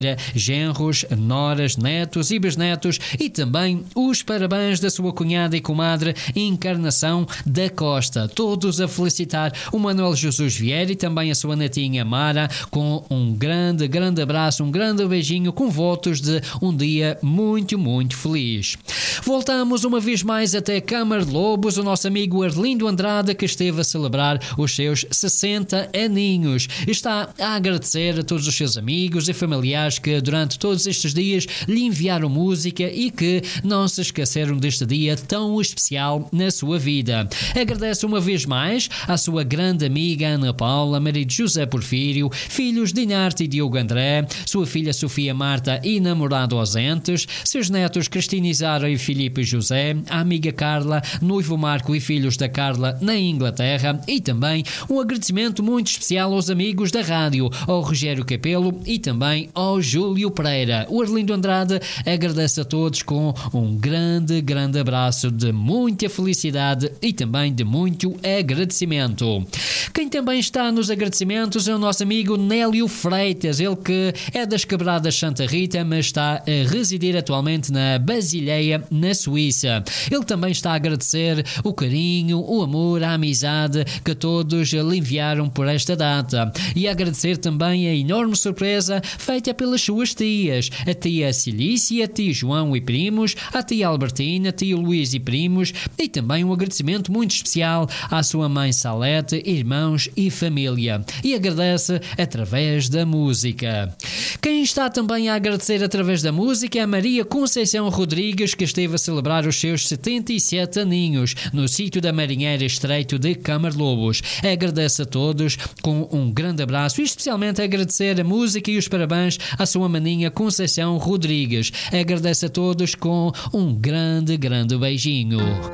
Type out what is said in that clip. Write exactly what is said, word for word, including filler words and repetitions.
genros, noras, netos e bisnetos e também os parabéns da sua cunhada e comadre Encarnação da Costa. Todos a felicitar o Manuel Jesus Vieira e também a sua netinha Mara com um grande, grande abraço, um grande beijinho com votos de um dia muito, muito feliz. Voltamos uma vez mais até Câmara de Lobos, o nosso amigo Arlindo Andrade que esteve a celebrar os seus sessenta aninhos. Está a agradecer a todos os seus amigos e familiares que durante todos estes dias lhe enviaram música e que não se esqueceram deste dia tão especial na sua vida. Agradece uma vez mais à sua grande amiga Ana Paula, marido José Porfírio, filhos Dinarte e Diogo André, sua filha Sofia Marta e namorado ausentes, seus netos Cristina Isara e Filipe José, a amiga Carla, noivo Marco e filhos da Carla na Inglaterra e também um agradecimento muito especial aos amigos da rádio, ao Rogério Capelo e também ao Júlio Pereira. O Arlindo Andrade agradece a todos com um grande, grande abraço de muita felicidade e também de muito agradecimento. Quem também está nos agradecimentos é o nosso amigo Nélio Freitas, ele que é das Quebradas Santa Rita, mas está a residir atualmente na Basileia, na Suíça. Ele também está a agradecer o carinho, o amor, a amizade que todos lhe enviaram por esta data e a agradecer também a enorme surpresa feita pelas suas tias, a tia Cilícia, a tia João e primos, a tia Albertina, a tia Luís e primos e também um agradecimento muito especial à sua mãe Salete, irmãos e família e agradece através da música. Quem está também a agradecer através da música é a Maria Conceição Rodrigues que esteve a celebrar os seus setenta e sete aninhos no sítio da Marinheira Estreito de Câmara de Lobos. Agradece a todos com um grande abraço e especialmente agradecer a música e os parabéns à sua maninha Conceição Rodrigues. Agradece a todos com um grande, grande beijinho.